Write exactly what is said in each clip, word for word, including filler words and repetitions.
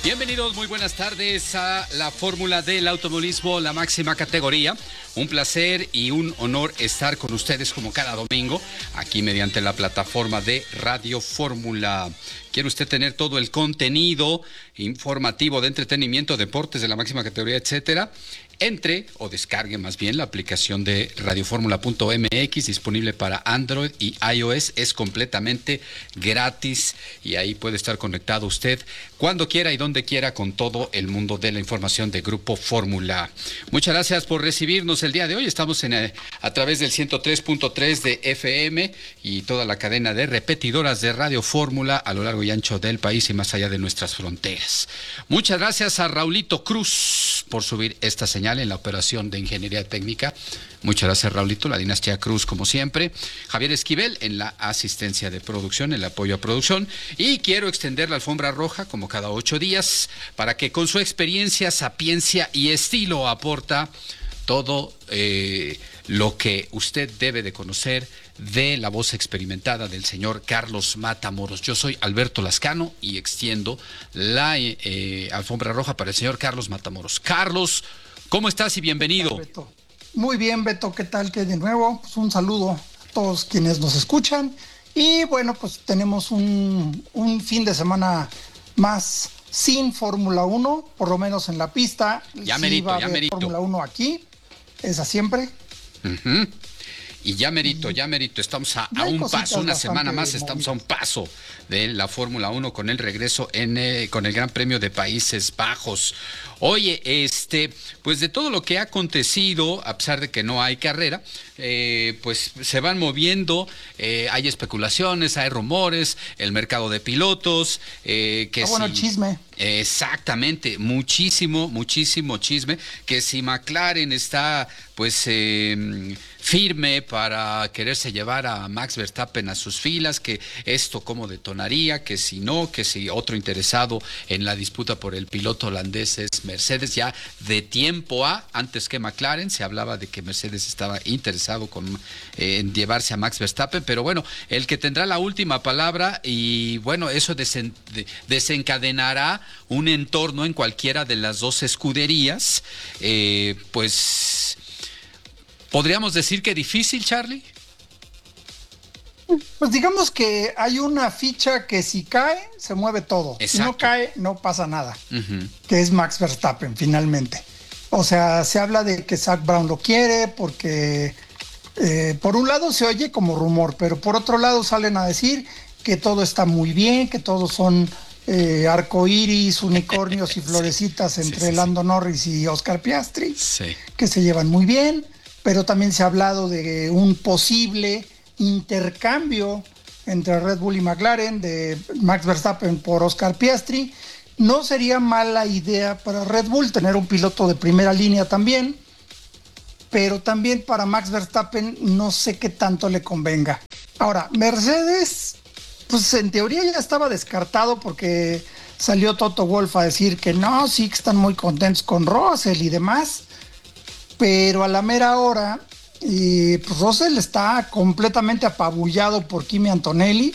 Bienvenidos, muy buenas tardes a la Fórmula del Automovilismo, la máxima categoría. Un placer y un honor estar con ustedes como cada domingo, aquí mediante la plataforma de Radio Fórmula. ¿Quiere usted tener todo el contenido informativo de entretenimiento, deportes de la máxima categoría, etcétera? Entre o descargue más bien la aplicación de radioformula punto m x, disponible para Android y iOS. Es completamente gratis y ahí puede estar conectado usted cuando quiera y donde quiera con todo el mundo de la información de Grupo Fórmula. Muchas gracias por recibirnos el día de hoy. Estamos en, a, a través del ciento tres punto tres de F M y toda la cadena de repetidoras de Radio Fórmula a lo largo y ancho del país y más allá de nuestras fronteras. Muchas gracias a Raulito Cruz por subir esta señal en la operación de ingeniería técnica. Muchas gracias, Raulito, la dinastía Cruz, como siempre. Javier Esquivel en la asistencia de producción, el apoyo a producción. Y quiero extender la alfombra roja, como cada ocho días, para que con su experiencia, sapiencia y estilo aporta todo eh, lo que usted debe de conocer de la voz experimentada del señor Carlos Matamoros. Yo soy Alberto Lascano y extiendo la eh, alfombra roja para el señor Carlos Matamoros. Carlos, ¿cómo estás y bienvenido? Beto. Muy bien, Beto, ¿qué tal? Que de nuevo, pues un saludo a todos quienes nos escuchan. Y bueno, pues tenemos un, un fin de semana más sin Fórmula uno, por lo menos en la pista. Ya sí merito, va a ya haber merito. Fórmula uno aquí, esa siempre. Uh-huh. Y ya merito, ya merito, estamos a, a un paso, una semana más, estamos a un paso de la Fórmula uno con el regreso en eh, con el Gran Premio de Países Bajos. Oye, este, pues de todo lo que ha acontecido, a pesar de que no hay carrera, eh, pues se van moviendo, eh, hay especulaciones, hay rumores, el mercado de pilotos, eh, que ah, bueno, si, chisme. Exactamente, muchísimo, muchísimo chisme, que si McLaren está, pues, eh, firme para quererse llevar a Max Verstappen a sus filas, que esto cómo detonaría, que si no, que si otro interesado en la disputa por el piloto holandés es Mercedes. Ya de tiempo a, antes que McLaren, se hablaba de que Mercedes estaba interesado con, eh, en llevarse a Max Verstappen, pero bueno, el que tendrá la última palabra y bueno, eso desen, de, desencadenará un entorno en cualquiera de las dos escuderías, eh, pues... ¿Podríamos decir que difícil, Charlie? Pues digamos que hay una ficha que si cae, se mueve todo. Exacto. Si no cae, no pasa nada. Uh-huh. Que es Max Verstappen, finalmente. O sea, se habla de que Zak Brown lo quiere porque, eh, por un lado se oye como rumor, pero por otro lado salen a decir que todo está muy bien, que todos son eh, arcoíris, unicornios y florecitas sí, entre sí, sí, Lando sí. Norris y Oscar Piastri, Sí. que se llevan muy bien. Pero también se ha hablado de un posible intercambio entre Red Bull y McLaren, de Max Verstappen por Oscar Piastri. No sería mala idea para Red Bull tener un piloto de primera línea también, pero también para Max Verstappen no sé qué tanto le convenga. Ahora, Mercedes, pues en teoría ya estaba descartado porque salió Toto Wolff a decir que no, sí que están muy contentos con Russell y demás. Pero a la mera hora, eh, pues Russell está completamente apabullado por Kimi Antonelli.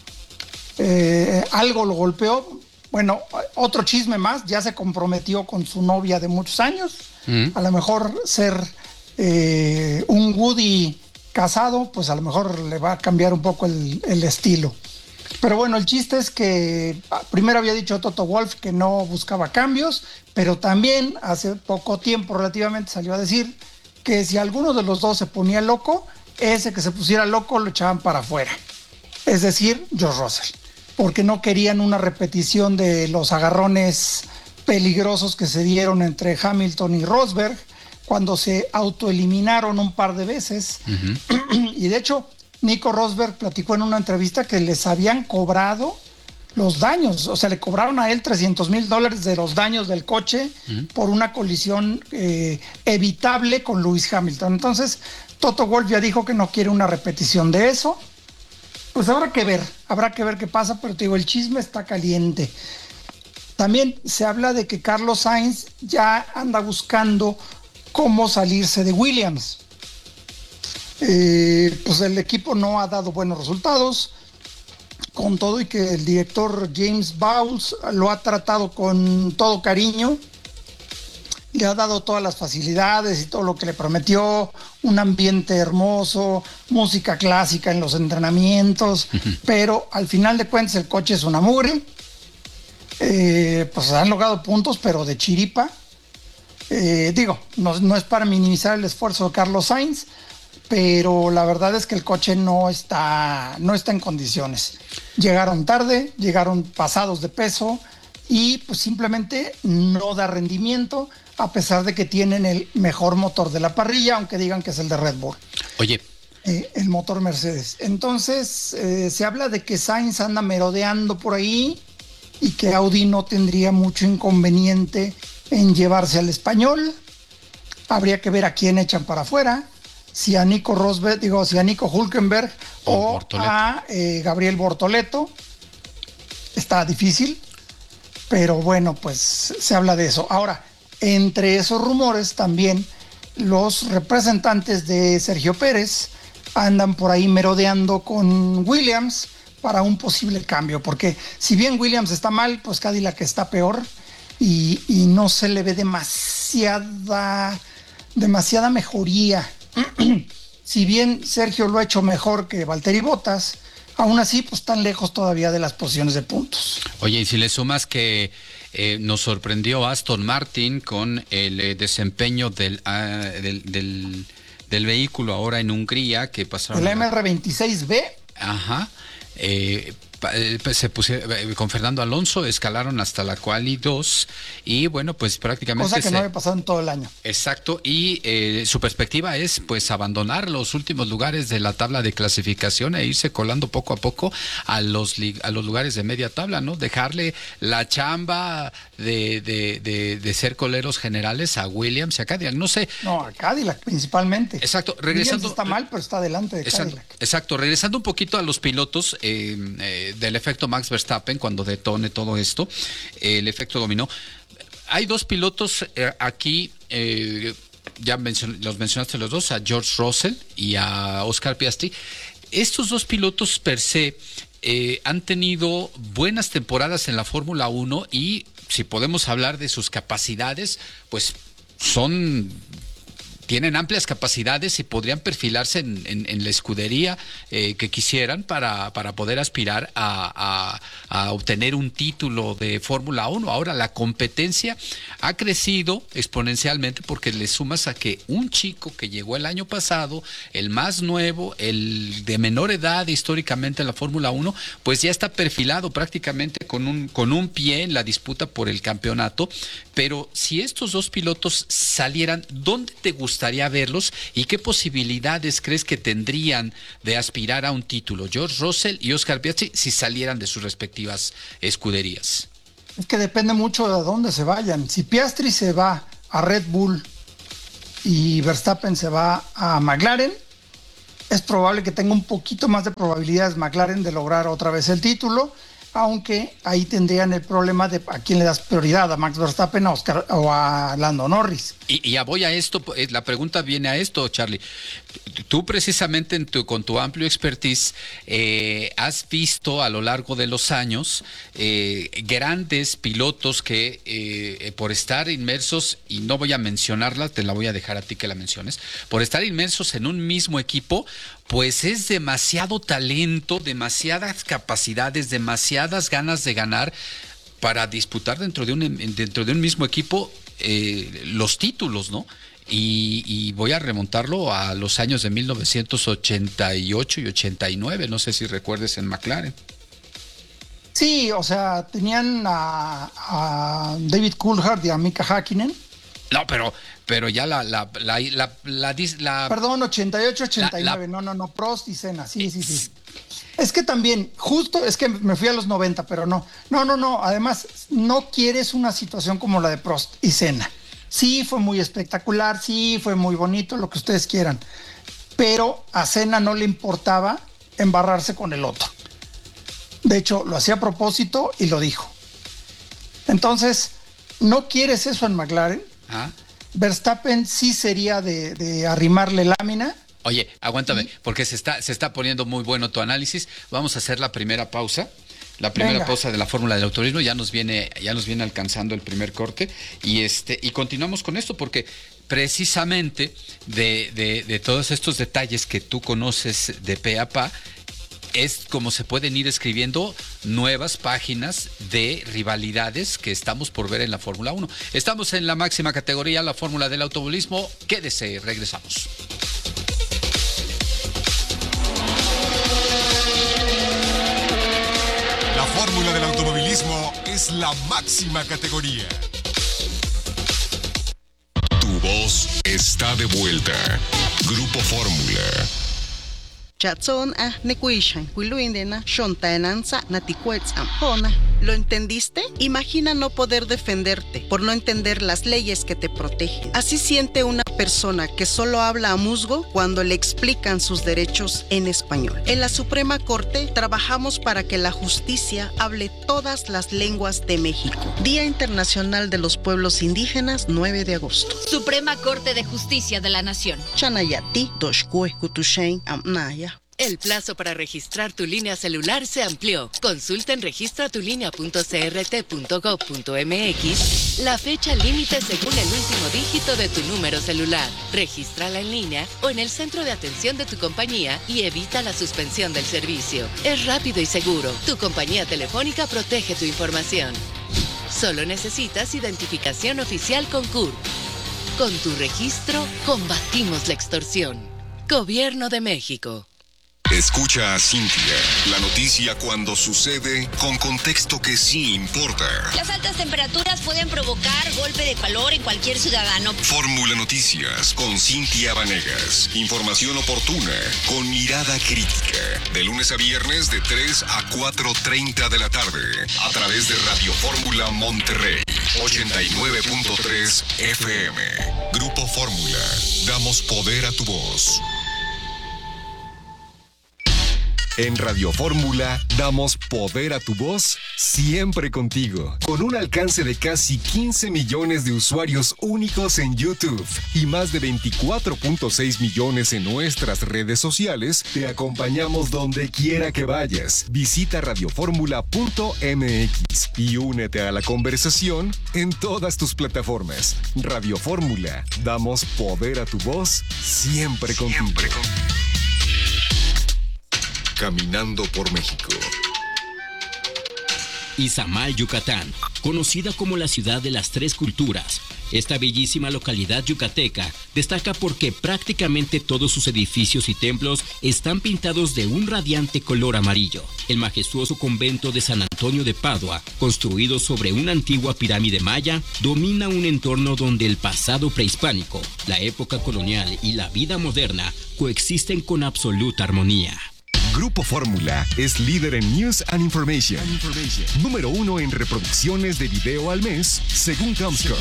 Eh, algo lo golpeó. Bueno, otro chisme más, ya se comprometió con su novia de muchos años. Mm. A lo mejor ser eh, un Woody casado, pues a lo mejor le va a cambiar un poco el, el estilo. Pero bueno, el chiste es que primero había dicho Toto Wolff que no buscaba cambios, pero también hace poco tiempo relativamente salió a decir que si alguno de los dos se ponía loco, ese que se pusiera loco lo echaban para afuera. Es decir, George Russell, porque no querían una repetición de los agarrones peligrosos que se dieron entre Hamilton y Rosberg cuando se autoeliminaron un par de veces. Uh-huh. Y de hecho, Nico Rosberg platicó en una entrevista que les habían cobrado los daños, o sea, le cobraron a él trescientos mil dólares de los daños del coche uh-huh. por una colisión eh, evitable con Lewis Hamilton. Entonces, Toto Wolff ya dijo que no quiere una repetición de eso. Pues habrá que ver, habrá que ver qué pasa, pero te digo, el chisme está caliente. También se habla de que Carlos Sainz ya anda buscando cómo salirse de Williams. Eh, pues el equipo no ha dado buenos resultados. con todo y que el director James Bowles lo ha tratado con todo cariño, le ha dado todas las facilidades y todo lo que le prometió, un ambiente hermoso, música clásica en los entrenamientos, uh-huh. pero al final de cuentas el coche es una mugre. Eh, pues han logrado puntos, pero de chiripa. Eh, digo, no, no es para minimizar el esfuerzo de Carlos Sainz, pero la verdad es que el coche no está, no está en condiciones. Llegaron tarde, llegaron pasados de peso y pues simplemente no da rendimiento, a pesar de que tienen el mejor motor de la parrilla, aunque digan que es el de Red Bull. Oye. Eh, el motor Mercedes. Entonces, eh, se habla de que Sainz anda merodeando por ahí y que Audi no tendría mucho inconveniente en llevarse al español. Habría que ver a quién echan para afuera, si a Nico Rosberg, digo, si a Nico Hülkenberg o, o a eh, Gabriel Bortoleto. Está difícil, pero bueno, pues se habla de eso. Ahora, entre esos rumores también los representantes de Sergio Pérez andan por ahí merodeando con Williams para un posible cambio, porque si bien Williams está mal, pues Cadillac está peor y, y no se le ve demasiada, demasiada mejoría. Si bien Sergio lo ha hecho mejor que Valtteri Bottas, aún así pues están lejos todavía de las posiciones de puntos. Oye, y si le sumas que eh, nos sorprendió Aston Martin con el eh, desempeño del, uh, del, del, del vehículo ahora en Hungría, que pasaron... El M R veintiséis B. Ajá. Eh, se pusieron con Fernando Alonso, escalaron hasta la quali dos y bueno, pues prácticamente cosa que se, no había pasado en todo el año. Exacto, y eh, su perspectiva es pues abandonar los últimos lugares de la tabla de clasificación e irse colando poco a poco a los a los lugares de media tabla, ¿no? Dejarle la chamba de, de, de, de ser coleros generales a Williams y a Cadillac, no sé. No, a Cadillac principalmente. Exacto, regresando. Williams está mal, pero está delante de exacto, Cadillac. Exacto, regresando un poquito a los pilotos eh, eh, del efecto Max Verstappen cuando detone todo esto, eh, el efecto dominó. Hay dos pilotos eh, aquí, eh, ya mencion- los mencionaste los dos, a George Russell y a Oscar Piastri. Estos dos pilotos per se eh, han tenido buenas temporadas en la Fórmula uno y si podemos hablar de sus capacidades, pues son... tienen amplias capacidades y podrían perfilarse en, en, en la escudería eh, que quisieran para, para poder aspirar a, a, a obtener un título de Fórmula uno. Ahora, la competencia ha crecido exponencialmente porque le sumas a que un chico que llegó el año pasado, el más nuevo, el de menor edad históricamente en la Fórmula uno, pues ya está perfilado prácticamente con un, con un pie en la disputa por el campeonato. Pero si estos dos pilotos salieran, ¿dónde te gustaría verlos y qué posibilidades crees que tendrían de aspirar a un título? George Russell y Oscar Piastri, si salieran de sus respectivas escuderías. Es que depende mucho de dónde se vayan. Si Piastri se va a Red Bull y Verstappen se va a McLaren, es probable que tenga un poquito más de probabilidades McLaren de lograr otra vez el título, aunque ahí tendrían el problema de a quién le das prioridad, a Max Verstappen a Oscar, o a Lando Norris. Y, y ya voy a esto, la pregunta viene a esto, Charlie. Tú precisamente en tu, con tu amplio expertise eh, has visto a lo largo de los años eh, grandes pilotos que eh, por estar inmersos, y no voy a mencionarla, te la voy a dejar a ti que la menciones, por estar inmersos en un mismo equipo, pues es demasiado talento, demasiadas capacidades, demasiadas ganas de ganar para disputar dentro de un, dentro de un mismo equipo eh, los títulos, ¿no? Y, y voy a remontarlo a los años de mil novecientos ochenta y ocho y ochenta y nueve, no sé si recuerdes en McLaren. Sí, o sea, tenían a, a David Coulthard y a Mika Häkkinen. No, pero, pero ya la, la, la, la, la, la Perdón, ochenta y ocho, ochenta y nueve, la, la, no, no, no, Prost y Senna, sí, sí, sí. Es que también, justo, es que me fui a los noventa, pero no, no, no, no, además, no quieres una situación como la de Prost y Senna. Sí, fue muy espectacular, sí, fue muy bonito, lo que ustedes quieran, pero a Senna no le importaba embarrarse con el otro. De hecho, lo hacía a propósito y lo dijo. Entonces, ¿no quieres eso en McLaren? ¿Ah? Verstappen sí sería de, de arrimarle lámina, Oye, aguántame, porque se está, se está poniendo muy bueno tu análisis. Vamos a hacer la primera pausa. La primera Venga. pausa de la fórmula del automovilismo, ya nos viene, ya nos viene alcanzando el primer corte y este, y continuamos con esto porque precisamente de, de, de todos estos detalles que tú conoces de pe a pa, es como se pueden ir escribiendo nuevas páginas de rivalidades que estamos por ver en la Fórmula uno. Estamos en la máxima categoría, la fórmula del automovilismo. Quédese, regresamos. La fórmula del automovilismo es la máxima categoría. Tu voz está de vuelta. Grupo Fórmula. Chatson ah nekuishan kuiluindena shontaenanza natikuetzam jona. ¿Lo entendiste? Imagina no poder defenderte por no entender las leyes que te protegen. Así siente una persona que solo habla a musgo cuando le explican sus derechos en español. En la Suprema Corte trabajamos para que la justicia hable todas las lenguas de México. Día Internacional de los Pueblos Indígenas, nueve de agosto. Suprema Corte de Justicia de la Nación. Chanayati doshkue kutushen amnaya. El plazo para registrar tu línea celular se amplió. Consulta en registra tu línea punto c r t punto gov punto m x la fecha límite según el último dígito de tu número celular. Regístrala en línea o en el centro de atención de tu compañía y evita la suspensión del servicio. Es rápido y seguro. Tu compañía telefónica protege tu información. Solo necesitas identificación oficial con C U R. Con tu registro, combatimos la extorsión. Gobierno de México. Escucha a Cintia, la noticia cuando sucede con contexto que sí importa. Las altas temperaturas pueden provocar golpe de calor en cualquier ciudadano. Fórmula Noticias con Cintia Vanegas. Información oportuna con mirada crítica. De lunes a viernes de tres a cuatro treinta de la tarde. A través de Radio Fórmula Monterrey. ochenta y nueve punto tres F M. Grupo Fórmula. Damos poder a tu voz. En Radio Fórmula damos poder a tu voz siempre contigo. Con un alcance de casi quince millones de usuarios únicos en YouTube y más de veinticuatro punto seis millones en nuestras redes sociales, te acompañamos donde quiera que vayas. Visita radioformula punto m x y únete a la conversación en todas tus plataformas. Radio Fórmula, damos poder a tu voz siempre contigo. Siempre contigo. Caminando por México. Izamal, Yucatán, conocida como la ciudad de las tres culturas. Esta bellísima localidad yucateca destaca porque prácticamente todos sus edificios y templos están pintados de un radiante color amarillo. El majestuoso convento de San Antonio de Padua, construido sobre una antigua pirámide maya, domina un entorno donde el pasado prehispánico, la época colonial y la vida moderna coexisten con absoluta armonía. Grupo Fórmula es líder en News and Information. And Information. Número uno en reproducciones de video al mes, según Comscore.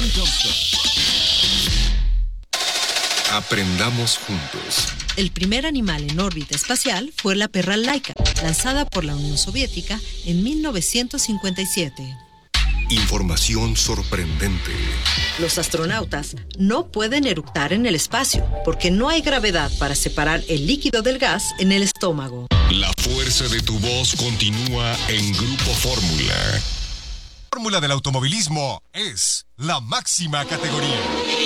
Aprendamos juntos. El primer animal en órbita espacial fue la perra Laika, lanzada por la Unión Soviética en mil novecientos cincuenta y siete. Información sorprendente. Los astronautas no pueden eructar en el espacio porque no hay gravedad para separar el líquido del gas en el estómago. La fuerza de tu voz continúa en Grupo Fórmula. La fórmula del automovilismo es la máxima categoría.